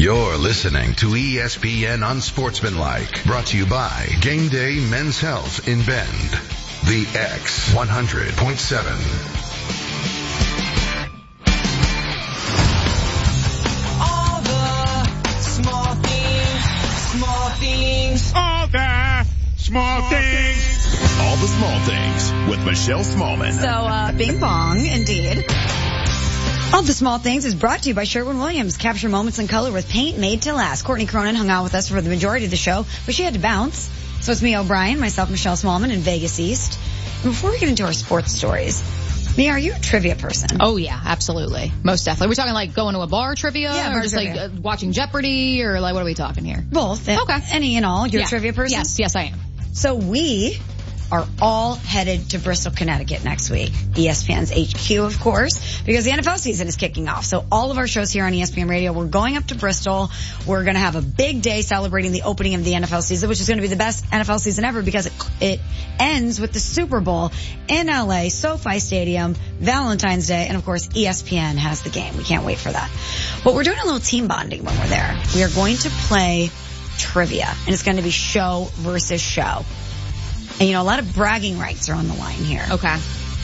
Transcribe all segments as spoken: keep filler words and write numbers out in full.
You're listening to E S P N Unsportsmanlike, brought to you by Game Day Men's Health in Bend. The X one hundred point seven. All the small things, small things. All the small things. All the small things with Michelle Smallman. So, uh, bing bong, indeed. All the Small Things is brought to you by Sherwin-Williams. Capture moments in color with paint made to last. Courtney Cronin hung out with us for the majority of the show, but she had to bounce. So it's me, O'Brien, myself, Michelle Smallman in Vegas East. And before we get into our sports stories, Mia, are you a trivia person? Oh, yeah, absolutely. Most definitely. We're talking like going to a bar trivia Yeah, or bar just trivia. like uh, watching Jeopardy or like what are we talking here? Both. Okay. Any and all. You're Yeah. a trivia person? Yes, yes, I am. So we are all headed to Bristol, Connecticut next week. E S P N's H Q, of course, because the N F L season is kicking off. So all of our shows here on E S P N Radio, we're going up to Bristol. We're going to have a big day celebrating the opening of the N F L season, which is going to be the best N F L season ever because it, it ends with the Super Bowl in L A, SoFi Stadium, Valentine's Day, and of course E S P N has the game. We can't wait for that. But we're doing a little team bonding when we're there. We are going to play trivia, and it's going to be show versus show. And, you know, a lot of bragging rights are on the line here. Okay.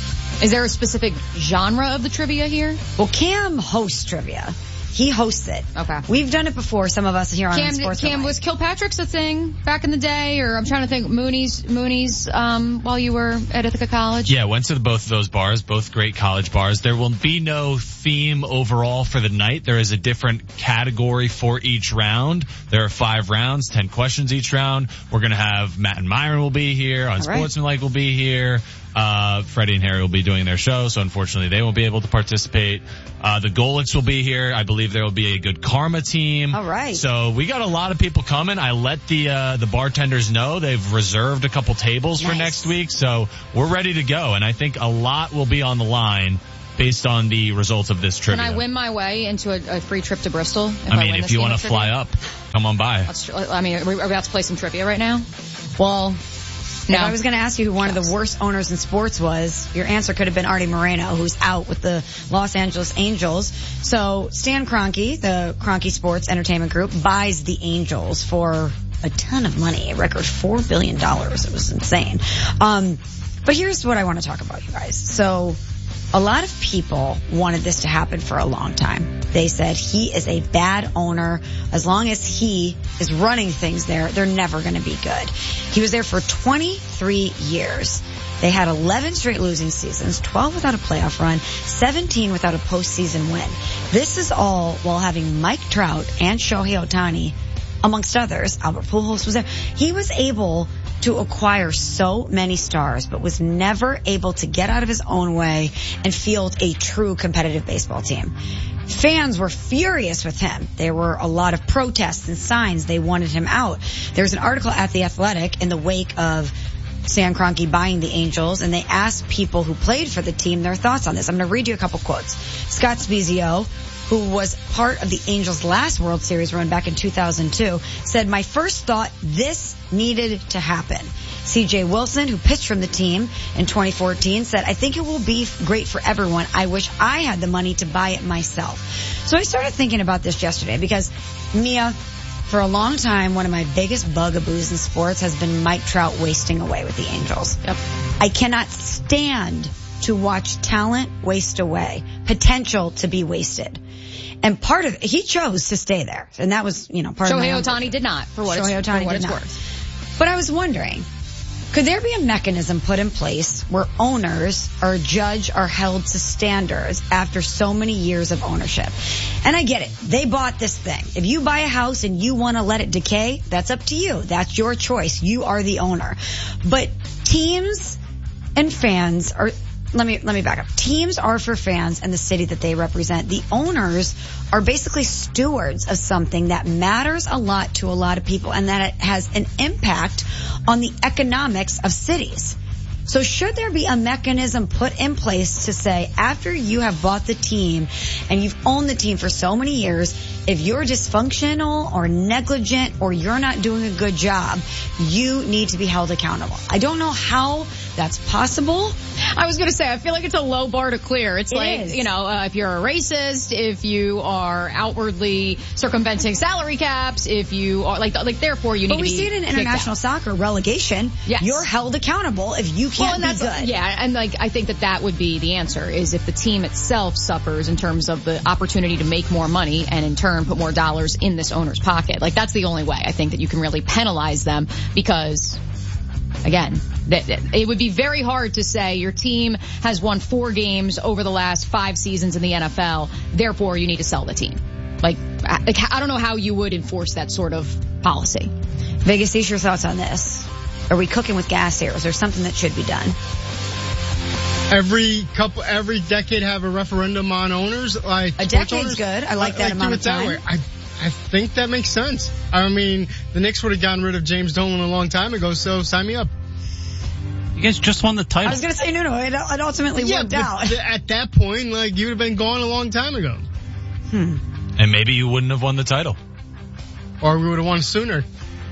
Is there a specific genre of the trivia here? Well, Cam hosts trivia. He hosts it. Okay. We've done it before, some of us here on Cam, Sports. Cam was Kilpatrick's a thing back in the day, or I'm trying to think Mooney's, Mooney's, um, while you were at Ithaca College? Yeah, went to both of those bars, both great college bars. There will be no theme overall for the night. There is a different category for each round. There are five rounds, ten questions each round. We're going to have Matt and Myron will be here. Unsportsmanlike will be here. Uh, Freddie and Harry will be doing their show, so unfortunately they won't be able to participate. Uh, the Golics will be here. I believe there will be a good karma team. All right. So we got a lot of people coming. I let the, uh, the bartenders know they've reserved a couple tables Nice. for next week, so we're ready to go. And I think a lot will be on the line based on the results of this trivia. Can I win my way into a, a free trip to Bristol? If I I mean, win if this you game want of to fly trivia? up, come on by. Let's tr- I mean, are we about to play some trivia right now? Well, no. If I was going to ask you who one of the worst owners in sports was, your answer could have been Artie Moreno, who's out with the Los Angeles Angels. So Stan Kroenke, the Kroenke Sports Entertainment Group, buys the Angels for a ton of money, a record four billion dollars. It was insane. Um, but here's what I want to talk about, you guys. So a lot of people wanted this to happen for a long time. They said he is a bad owner. As long as he is running things there, they're never going to be good. He was there for twenty-three years. They had eleven straight losing seasons, twelve without a playoff run, seventeen without a postseason win. This is all while having Mike Trout and Shohei Ohtani, amongst others. Albert Pujols was there. He was able to acquire so many stars, but was never able to get out of his own way and field a true competitive baseball team. Fans were furious with him. There were a lot of protests and signs. They wanted him out. There's an article at The Athletic in the wake of Stan Kroenke buying the Angels, and they asked people who played for the team their thoughts on this. I'm going to read you a couple quotes. Scott Spezio, who was part of the Angels' last World Series run back in two thousand two, said, "My first thought, this needed to happen." C J Wilson, who pitched from the team in twenty fourteen, said, "I think it will be great for everyone. I wish I had the money to buy it myself." So I started thinking about this yesterday because, Mia, for a long time, one of my biggest bugaboos in sports has been Mike Trout wasting away with the Angels. Yep. I cannot stand to watch talent waste away, potential to be wasted. And part of it, he chose to stay there. And that was, you know, part Shohei of my Ohtani did not, for what Shohei it's, Ohtani for what did it's not. worth. But I was wondering, could there be a mechanism put in place where owners or a judge are held to standards after so many years of ownership? And I get it. They bought this thing. If you buy a house and you want to let it decay, that's up to you. That's your choice. You are the owner. But teams and fans are, let me, let me back up. Teams are for fans and the city that they represent. The owners are basically stewards of something that matters a lot to a lot of people and that it has an impact on the economics of cities. So should there be a mechanism put in place to say, after you have bought the team and you've owned the team for so many years, if you're dysfunctional or negligent or you're not doing a good job, you need to be held accountable. I don't know how that's possible. I was going to say, I feel like it's a low bar to clear. It's It like, is. you know, uh, if you're a racist, if you are outwardly circumventing salary caps, if you are like, like therefore you need But to we be see it in kicked international out. soccer relegation. Yes. You're held accountable if you Well, can't and be that's, good. yeah, and like, I think that that would be the answer, is if the team itself suffers in terms of the opportunity to make more money and in turn put more dollars in this owner's pocket. Like, that's the only way I think that you can really penalize them, because again, that, that it would be very hard to say your team has won four games over the last five seasons in the N F L, therefore you need to sell the team. Like, I, like, I don't know how you would enforce that sort of policy. Vegas, these your thoughts on this? Are we cooking with gas here? Is there something that should be done? Every couple, every decade have a referendum on owners. Like A sports decade's owners. good. I like that like, amount do of it that time. way. I, I think that makes sense. I mean, the Knicks would have gotten rid of James Dolan a long time ago, so sign me up. You guys just won the title. I was going to say, no, no, it, it ultimately yeah, worked but out. th- at that point, like, you would have been gone a long time ago. Hmm. And maybe you wouldn't have won the title. Or we would have won sooner.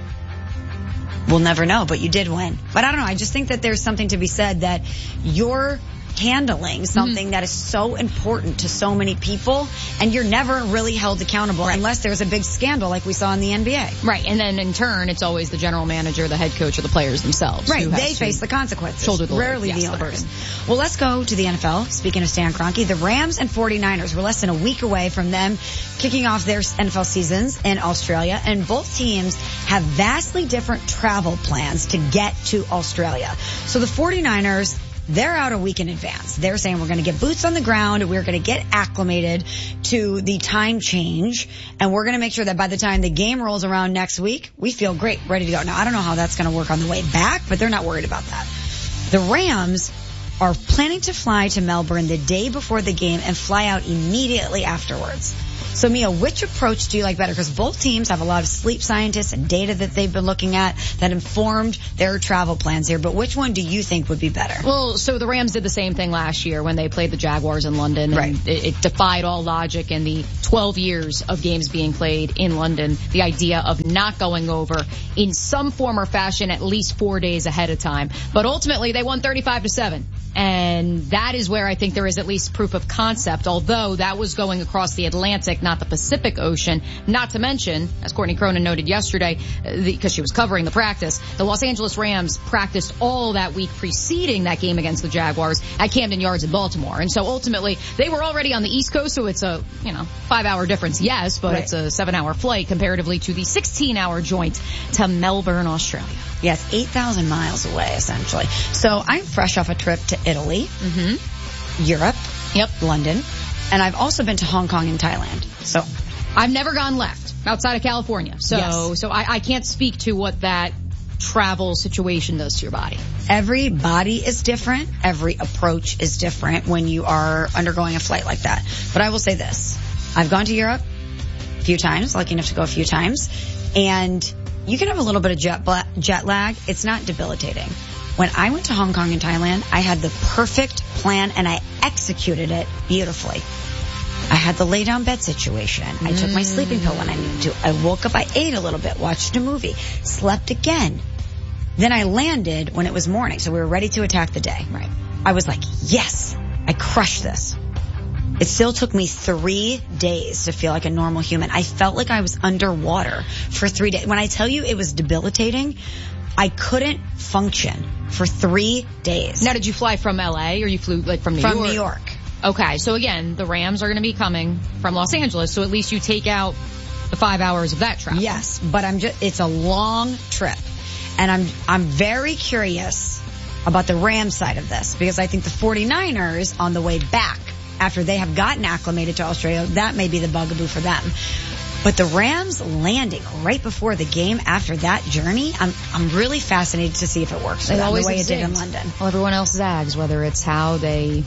We'll never know, but you did win. But I don't know, I just think that there's something to be said that you're handling something mm-hmm. that is so important to so many people, and you're never really held accountable right. unless there's a big scandal like we saw in the N B A. Right, and then in turn, it's always the general manager, the head coach, or the players themselves. Right, who they face the consequences. Shoulder the Rarely load. the Yes, owners. the Well, let's go to the N F L. Speaking of Stan Kroenke, the Rams and forty-niners were less than a week away from them kicking off their N F L seasons in Australia, and both teams have vastly different travel plans to get to Australia. So the forty-niners, they're out a week in advance. They're saying we're going to get boots on the ground. We're going to get acclimated to the time change. And we're going to make sure that by the time the game rolls around next week, we feel great, ready to go. Now, I don't know how that's going to work on the way back, but they're not worried about that. The Rams are planning to fly to Melbourne the day before the game and fly out immediately afterwards. So, Mia, which approach do you like better? Because both teams have a lot of sleep scientists and data that they've been looking at that informed their travel plans here. But which one do you think would be better? Well, so the Rams did the same thing last year when they played the Jaguars in London. Right. And it, it defied all logic in the twelve years of games being played in London. The idea of not going over in some form or fashion at least four days ahead of time. But ultimately, they won thirty-five to seven. And that is where I think there is at least proof of concept, although that was going across the Atlantic, not the Pacific Ocean. Not to mention, as Courtney Cronin noted yesterday, because she was covering the practice, the Los Angeles Rams practiced all that week preceding that game against the Jaguars at Camden Yards in Baltimore. And so ultimately, they were already on the East Coast, so it's a, you know, five-hour difference, yes, but right. it's a seven-hour flight comparatively to the sixteen-hour joint to Melbourne, Australia. Yes, eight thousand miles away, essentially. So I'm fresh off a trip to Italy, Mm-hmm. Europe, Yep. London, and I've also been to Hong Kong and Thailand. So I've never gone left outside of California. So, Yes. so I, I can't speak to what that travel situation does to your body. every body is different. Every approach is different when you are undergoing a flight like that. But I will say this. I've gone to Europe a few times, lucky enough to go a few times, and you can have a little bit of jet, bla- jet lag. It's not debilitating. When I went to Hong Kong and Thailand, I had the perfect plan and I executed it beautifully. I had the lay down bed situation. I took my sleeping pill when I needed to. I woke up, I ate a little bit, watched a movie, slept again. Then I landed when it was morning, so we were ready to attack the day. Right. I was like, yes, I crushed this. It still took me three days to feel like a normal human. I felt like I was underwater for three days. When I tell you it was debilitating, I couldn't function for three days. Now, did you fly from L A or you flew like from New From York? New York. Okay, so again, the Rams are going to be coming from Los Angeles, so at least you take out the five hours of that travel. Yes, but I'm just, it's a long trip. And I'm, I'm very curious about the Rams side of this because I think the forty-niners on the way back after they have gotten acclimated to Australia, that may be the bugaboo for them. But the Rams landing right before the game after that journey, I'm, I'm really fascinated to see if it works for They them always the way have it did in zigged. London. Well, everyone else zags, whether it's how they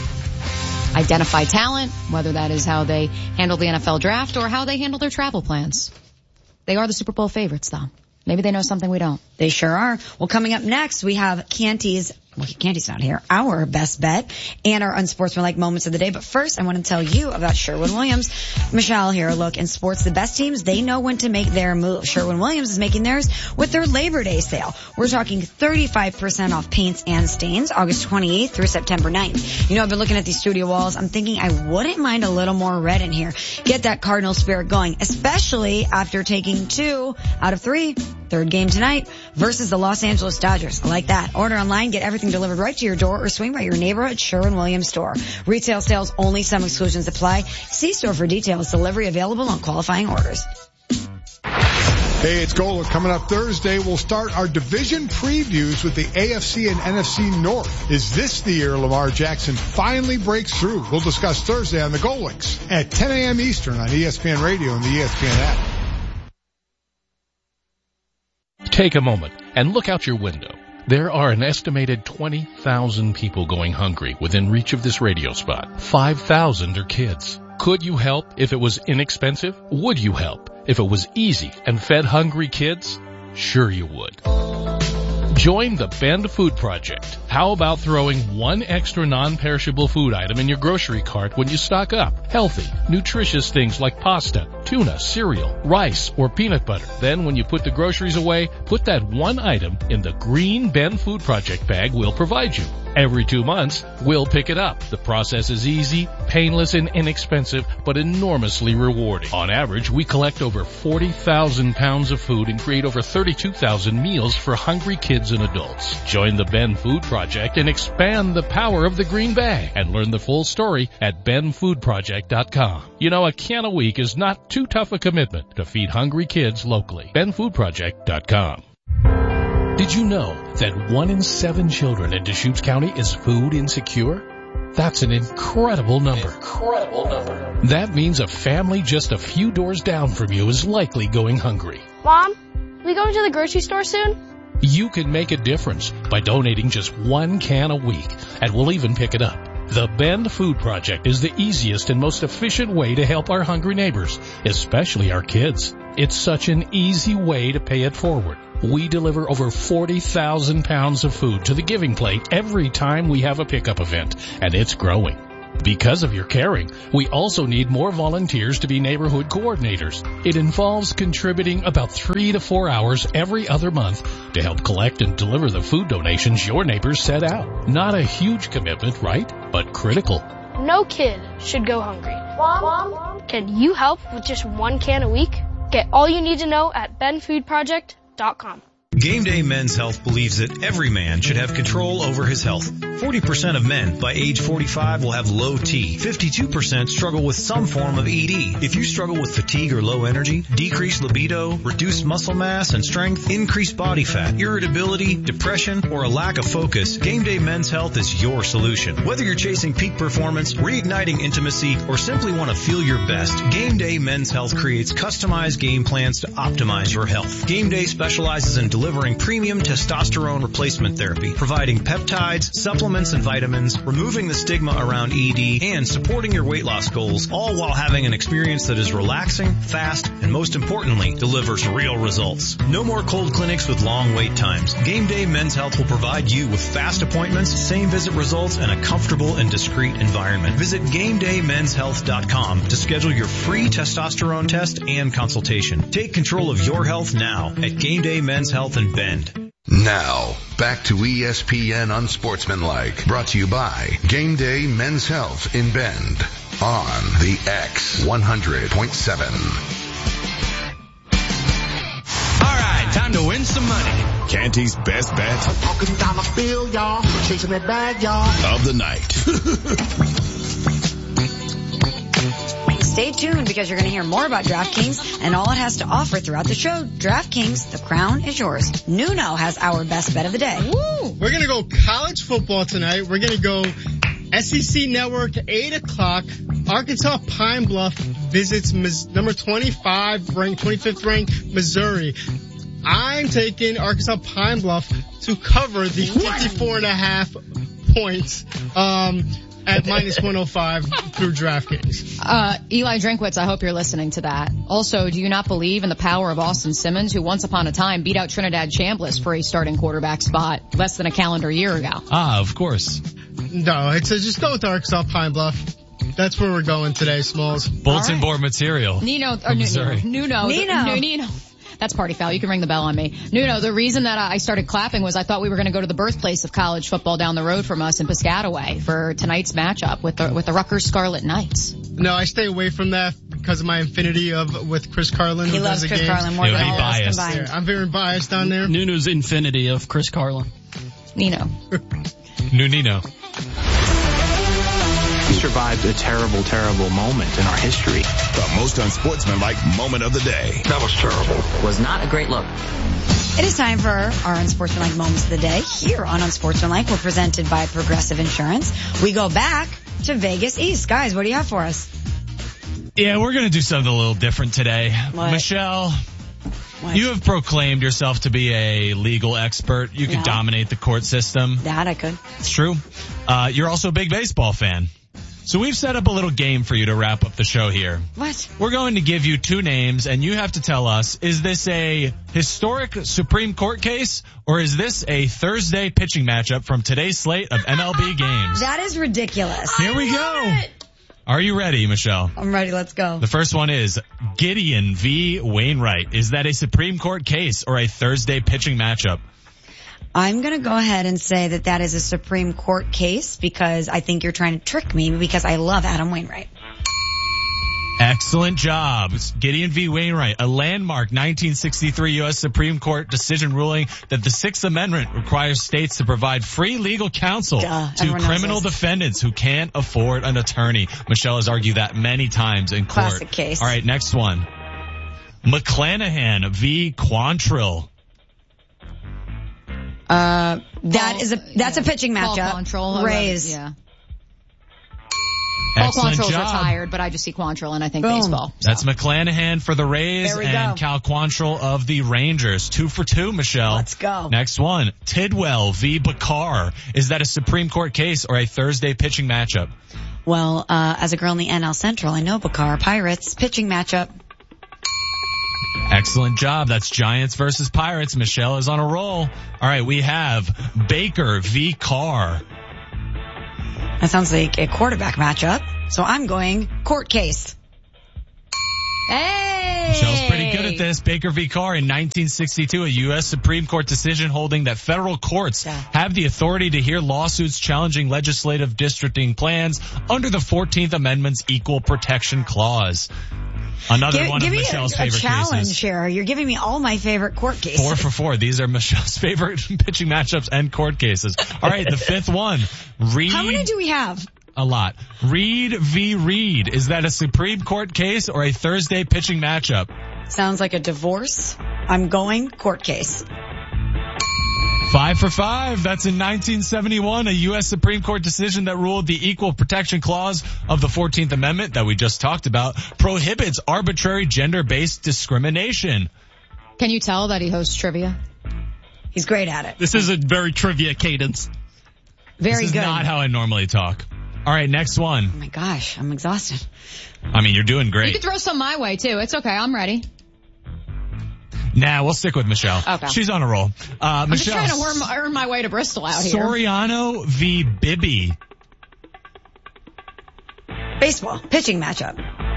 identify talent, whether that is how they handle the N F L draft, or how they handle their travel plans. They are the Super Bowl favorites, though. Maybe they know something we don't. They sure are. Well, coming up next, we have Canty's well, Candy's not here, our best bet and our unsportsmanlike moments of the day. But first, I want to tell you about Sherwin-Williams. Michelle here. Look, in sports, the best teams, they know when to make their move. Sherwin-Williams is making theirs with their Labor Day sale. We're talking thirty-five percent off paints and stains, August twenty-eighth through September ninth. You know, I've been looking at these studio walls. I'm thinking I wouldn't mind a little more red in here. Get that Cardinal spirit going, especially after taking two out of three. Third game tonight versus the Los Angeles Dodgers. I like that. Order online, get everything delivered right to your door, or swing by your neighborhood Sherwin-Williams store. Retail sales only, some exclusions apply. See store for details. Delivery available on qualifying orders. Hey, it's Gola. Coming up Thursday, we'll start our division previews with the A F C and N F C North. Is this the year Lamar Jackson finally breaks through? We'll discuss Thursday on the Goal Links at ten a.m. Eastern on E S P N Radio and the E S P N app. Take a moment and look out your window. There are an estimated twenty thousand people going hungry within reach of this radio spot. five thousand are kids. Could you help if it was inexpensive? Would you help if it was easy and fed hungry kids? Sure you would. Join the Bend Food Project. How about throwing one extra non-perishable food item in your grocery cart when you stock up? Healthy, nutritious things like pasta, tuna, cereal, rice, or peanut butter. Then when you put the groceries away, put that one item in the green Bend Food Project bag we'll provide you. Every two months, we'll pick it up. The process is easy, painless, and inexpensive, but enormously rewarding. On average, we collect over forty thousand pounds of food and create over thirty-two thousand meals for hungry kids and adults. Join the Bend Food Project and expand the power of the green bag, and learn the full story at bend food project dot com. You know, a can a week is not too tough a commitment to feed hungry kids locally. bend food project dot com. Did you know that one in seven children in Deschutes County is food insecure? That's an incredible number. Incredible number. That means a family just a few doors down from you is likely going hungry. Mom, are we going to the grocery store soon? You can make a difference by donating just one can a week, and we'll even pick it up. The Bend Food Project is the easiest and most efficient way to help our hungry neighbors, especially our kids. It's such an easy way to pay it forward. We deliver over forty thousand pounds of food to the Giving Plate every time we have a pickup event, and it's growing. Because of your caring, we also need more volunteers to be neighborhood coordinators. It involves contributing about three to four hours every other month to help collect and deliver the food donations your neighbors set out. Not a huge commitment, right? But critical. No kid should go hungry. Mom, Mom, can you help with just one can a week? Get all you need to know at bend food project dot com. Game Day Men's Health believes that every man should have control over his health. forty percent of men by age forty-five will have low T. fifty-two percent struggle with some form of E D. If you struggle with fatigue or low energy, decreased libido, reduced muscle mass and strength, increased body fat, irritability, depression, or a lack of focus, Game Day Men's Health is your solution. Whether you're chasing peak performance, reigniting intimacy, or simply want to feel your best, Game Day Men's Health creates customized game plans to optimize your health. Game Day specializes in delivering premium testosterone replacement therapy, providing peptides, supplements, and vitamins, removing the stigma around E D, and supporting your weight loss goals, all while having an experience that is relaxing, fast, and most importantly, delivers real results. No more cold clinics with long wait times. Game Day Men's Health will provide you with fast appointments, same visit results, and a comfortable and discreet environment. Visit game day men's health dot com to schedule your free testosterone test and consultation. Take control of your health now at Game Day Men's Health in Bend. Now, back to E S P N Unsportsmanlike, brought to you by Game Day Men's Health in Bend on the X one hundred point seven. All right, time to win some money. Canty's best bet Talking dollar bill, y'all. Chasing that bag, y'all. of the night. Stay tuned because you're going to hear more about DraftKings and all it has to offer throughout the show. DraftKings, the crown is yours. Nuno has our best bet of the day. Woo! We're going to go college football tonight. We're going to go S E C Network, eight o'clock. Arkansas Pine Bluff visits Mis- number twenty-five ranked, twenty-fifth ranked Missouri. I'm taking Arkansas Pine Bluff to cover the fifty-four and a half points. Um, at minus one oh five through DraftKings. Uh, Eli Drinkwitz, I hope you're listening to that. Also, do you not believe in the power of Austin Simmons, who once upon a time beat out Trinidad Chambliss for a starting quarterback spot less than a calendar year ago? Ah, of course. No, it's a, just go with Arkansas Pine Bluff. That's where we're going today, Smalls. Bulletin right. board material. Nino, or From Missouri. Nuno, Nino, Nino, Nino. That's party foul. You can ring the bell on me. Nuno, the reason that I started clapping was I thought we were going to go to the birthplace of college football down the road from us in Piscataway for tonight's matchup with the with the Rutgers Scarlet Knights. No, I stay away from that because of my infinity of with Chris Carlin. He who loves does the Chris games. Carlin more He'll than be all of us biased. combined. Yeah, I'm very biased down there. Nuno's infinity of Chris Carlin. Nino. New Nino. We survived a terrible, terrible moment in our history. The most unsportsmanlike moment of the day. That was terrible. Was not a great look. It is time for our Unsportsmanlike Moments of the Day. Here on Unsportsmanlike, we're presented by Progressive Insurance. We go back to Vegas East. Guys, what do you have for us? Yeah, we're going to do something a little different today. What? Michelle, What? you have proclaimed yourself to be a legal expert. You could Yeah. dominate the court system. That I could. It's true. Uh, you're also a big baseball fan. So we've set up a little game for you to wrap up the show here. What? We're going to give you two names, and you have to tell us, is this a historic Supreme Court case, or is this a Thursday pitching matchup from today's slate of M L B games? That is ridiculous. Here we go. Are you ready, Michelle? I'm ready. Let's go. The first one is Gideon v. Wainwright. Is that a Supreme Court case or a Thursday pitching matchup? I'm going to go ahead and say that that is a Supreme Court case because I think you're trying to trick me because I love Adam Wainwright. Excellent job. It's Gideon v. Wainwright, a landmark nineteen sixty-three U S Supreme Court decision ruling that the Sixth Amendment requires states to provide free legal counsel Duh, to everyone knows criminal this. defendants who can't afford an attorney. Michelle has argued that many times in court. Classic case. All right, next one. McClanahan v. Quantrill. Uh, that Paul- is a, that's a pitching Paul matchup. Quantrill. Rays. Yeah. Paul Excellent Quantrill's job. retired, but I just see Quantrill and I think Boom. baseball. That's McClanahan for the Rays There we and go. Cal Quantrill of the Rangers. Two for two, Michelle. Let's go. Next one. Tidwell v. Bakar. Is that a Supreme Court case or a Thursday pitching matchup? Well, uh, as a girl in the N L Central, I know Bakar Pirates pitching matchup. Excellent job. That's Giants versus Pirates. Michelle is on a roll. All right, we have Baker v. Carr. That sounds like a quarterback matchup. So I'm going court case. Hey! Michelle's pretty good at this. Baker v. Carr in nineteen sixty-two, a U S Supreme Court decision holding that federal courts Yeah. have the authority to hear lawsuits challenging legislative districting plans under the fourteenth Amendment's Equal Protection Clause. Another Give, one give of me Michelle's a, a favorite challenge cases. here. You're giving me all my favorite court cases. Four for four. These are Michelle's favorite pitching matchups and court cases. All right, the fifth one. Reed. How many do we have? A lot. Reed v. Reed. Is that a Supreme Court case or a Thursday pitching matchup? Sounds like a divorce. I'm going court case. Five for five. That's in nineteen seventy-one, a U S Supreme Court decision that ruled the Equal Protection Clause of the fourteenth Amendment that we just talked about prohibits arbitrary gender-based discrimination. Can you tell that he hosts trivia? He's great at it. This is a very trivia cadence. Very this is good. not how I normally talk. All right, next Oh one. my gosh, I'm exhausted. I mean, you're doing You great. could throw some my way too. It's okay. I'm ready. Nah, we'll stick with Michelle. Okay. She's on a roll. Uh, I'm just Michelle. trying to earn my, earn my way to Bristol out here. Soriano v. Bibby. Baseball, pitching matchup.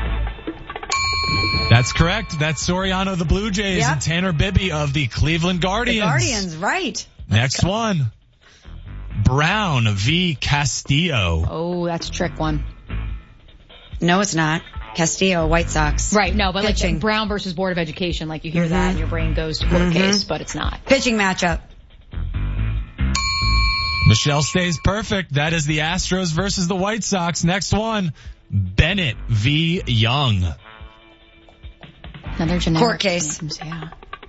That's correct. That's Soriano of the Blue Jays Yep. and Tanner Bibby of the Cleveland The Guardians. Guardians, right. Next one. Brown v. Castillo. Oh, that's a trick one. No, it's not. Castillo, White Sox. Right, no, but Pitching. like Brown versus Board of Education, like you hear Mhm. that and your brain goes to court Mhm. case, but it's not. Pitching matchup. Michelle stays perfect. That is the Astros versus the White Sox. Next one. Bennett v. Young. Another generic Court case. names, yeah.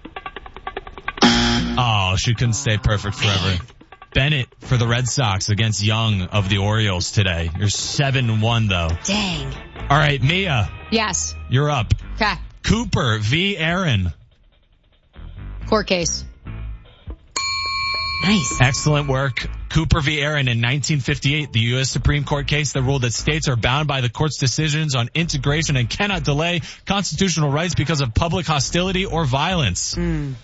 Oh, she couldn't stay perfect forever. Bennett for the Red Sox against Young of the Orioles today. You're seven one though. Dang. All right, Mia, Yes. you're up. Okay. Cooper v. Aaron. Court case. Nice. Excellent work. Cooper v. Aaron in nineteen fifty-eight, the U S Supreme Court case that ruled that states are bound by the court's decisions on integration and cannot delay constitutional rights because of public hostility or violence. Mm.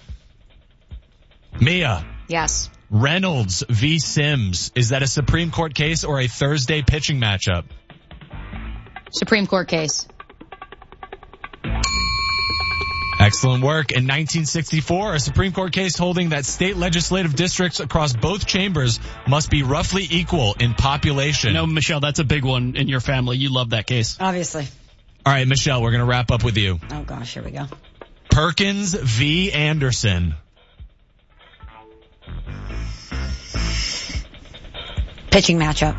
Mia. Yes. Reynolds v. Sims. Is that a Supreme Court case or a Thursday pitching matchup? Supreme Court case. Excellent work. In nineteen sixty-four, a Supreme Court case holding that state legislative districts across both chambers must be roughly equal in population. No, Michelle, that's a big one in your family. You love that case. Obviously. All right, Michelle, we're going to wrap up with you. Oh, gosh, here we go. Perkins v. Anderson. Pitching matchup.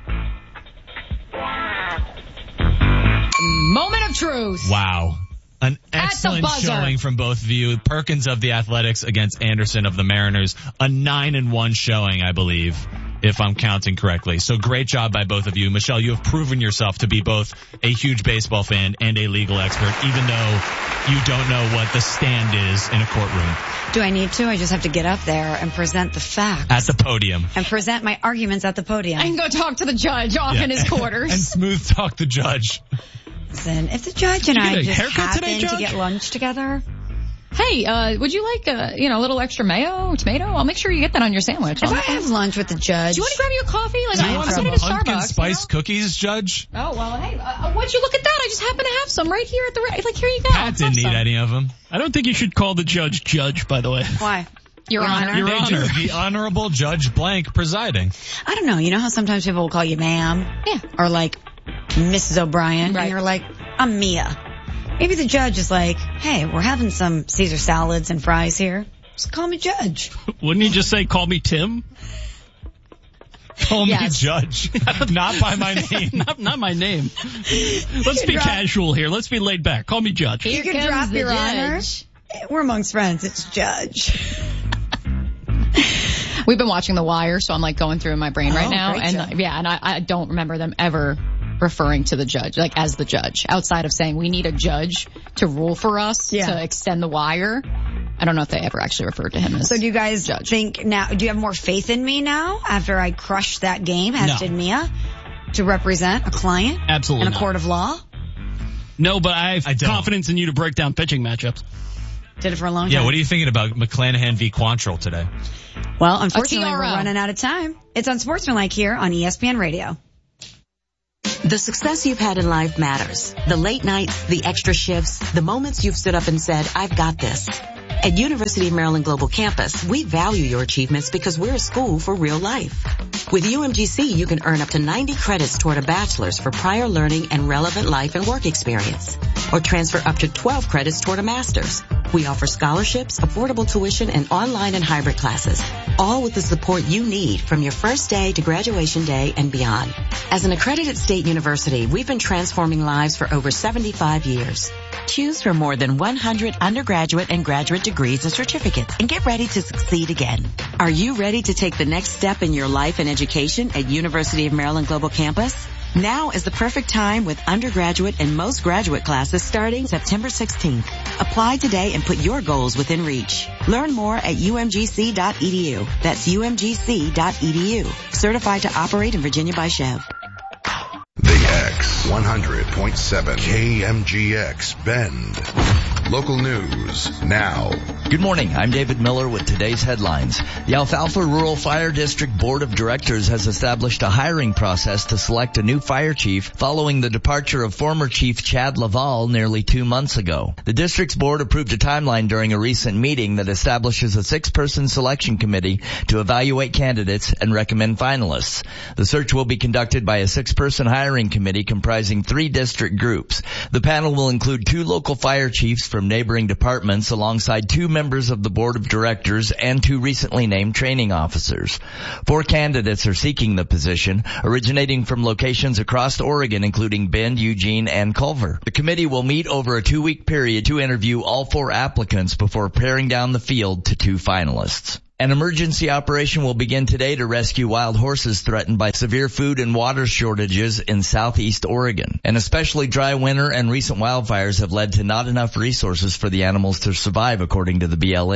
Moment of truth. Wow. An At excellent the buzzer. showing from both of you. Perkins of the Athletics against Anderson of the Mariners. A nine and one showing, I believe, if I'm counting correctly. So great job by both of you. Michelle, you have proven yourself to be both a huge baseball fan and a legal expert, even though you don't know what the stand is in a courtroom. Do I need to? I just have to get up there and present the facts. At the podium. And present my arguments at the podium. I can go talk to the judge off Yeah. in his quarters. And smooth talk the judge. Listen, if the judge and Did you I get a just haircut happen today, to Judge? get lunch together. Hey, uh, would you like, uh, you know, a little extra mayo or tomato? I'll make sure you get that on your sandwich. If I'll- I have lunch with the judge. Do you want to grab you a coffee? Like, Do I you want I'm some headed to pumpkin Starbucks. spice you cookies, Judge? know? Oh, well, hey, uh, would you look at that? I just happen to have some right here at the, re- like, here you go. Pat didn't Have need some. any of them. I don't think you should call the judge judge, by the way. Why? Your Honor. Your They Honor. do. The Honorable Judge Blank presiding. I don't know. You know how sometimes people will call you ma'am? Yeah. Or like Missus O'Brien? Right. And you're like, I'm Mia. Maybe the judge is like, hey, we're having some Caesar salads and fries here. Just call me Judge. Wouldn't he just say, call me Tim? Call me Yes. Judge. Not by my name. not, not my name. Let's be drop- casual here. Let's be laid back. Call me Judge. Here You can comes drop the your judge. honor. We're amongst friends. It's Judge. We've been watching The Wire, so I'm like going through in my brain right Oh, now. great And show. uh, yeah, and I, I don't remember them ever referring to the judge, like as the judge, outside of saying we need a judge to rule for us Yeah. to extend the wire. I don't know if they ever actually referred to him as So do you guys judge. think now, do you have more faith in me now after I crushed that game, as No. did Mia, to represent a client Absolutely in a not. court of law? No, but I have I don't. confidence in you to break down pitching matchups. Did it for a long Yeah, time. what are you thinking about McClanahan v. Quantrill today? Well, unfortunately, A T R O. we're running out of time. It's Unsportsmanlike here on E S P N Radio. The success you've had in life matters. The late nights, the extra shifts, the moments you've stood up and said, I've got this. At University of Maryland Global Campus, we value your achievements because we're a school for real life. With U M G C, you can earn up to ninety credits toward a bachelor's for prior learning and relevant life and work experience, or transfer up to twelve credits toward a master's. We offer scholarships, affordable tuition, and online and hybrid classes, all with the support you need from your first day to graduation day and beyond. As an accredited state university, we've been transforming lives for over seventy-five years. Choose from more than one hundred undergraduate and graduate degrees and certificates and get ready to succeed again. Are you ready to take the next step in your life and education at University of Maryland Global Campus? Now is the perfect time with undergraduate and most graduate classes starting September sixteenth. Apply today and put your goals within reach. Learn more at U M G C dot E D U. That's U M G C dot E D U. Certified to operate in Virginia by Chev. The X one hundred point seven K M G X Bend. Local news now. Good morning. I'm David Miller with today's headlines. The Alfalfa Rural Fire District Board of Directors has established a hiring process to select a new fire chief following the departure of former Chief Chad Laval nearly two months ago. The district's board approved a timeline during a recent meeting that establishes a six-person selection committee to evaluate candidates and recommend finalists. The search will be conducted by a six-person hiring committee comprising three district groups. The panel will include two local fire chiefs from neighboring departments alongside two members of the board of directors and two recently named training officers. Four candidates are seeking the position, originating from locations across Oregon, including Bend, Eugene, and Culver. The committee will meet over a two-week period to interview all four applicants before paring down the field to two finalists. An emergency operation will begin today to rescue wild horses threatened by severe food and water shortages in southeast Oregon. An especially dry winter and recent wildfires have led to not enough resources for the animals to survive, according to the B L M.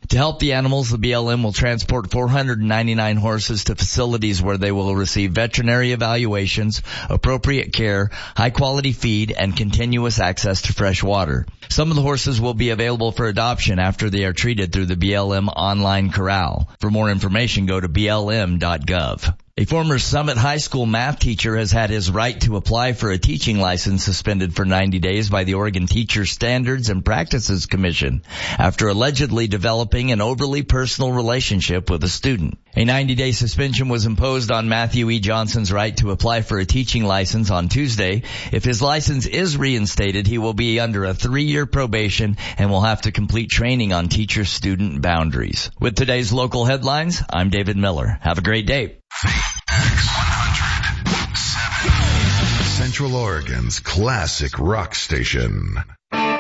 To help the animals, the B L M will transport four hundred ninety-nine horses to facilities where they will receive veterinary evaluations, appropriate care, high-quality feed, and continuous access to fresh water. Some of the horses will be available for adoption after they are treated through the B L M online corral. For more information, go to B L M dot gov. A former Summit High School math teacher has had his right to apply for a teaching license suspended for ninety days by the Oregon Teacher Standards and Practices Commission after allegedly developing an overly personal relationship with a student. A ninety-day suspension was imposed on Matthew E. Johnson's right to apply for a teaching license on Tuesday. If his license is reinstated, he will be under a three-year probation and will have to complete training on teacher-student boundaries. With today's local headlines, I'm David Miller. Have a great day. X one hundred point seven, Central Oregon's classic rock station.